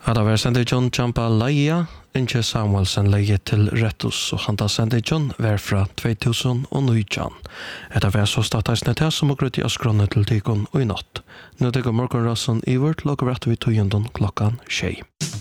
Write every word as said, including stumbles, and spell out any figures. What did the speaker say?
Hade var sände John Jambalaya, Inge Samuelsen lägger till Rättus och han tar sände John var från tjugohundranitton. Det var så startas det som och gröt i Askrone till Tikon och i natt. Nu det går morgonrassen i vårt lager rätt vid tog klockan tjej.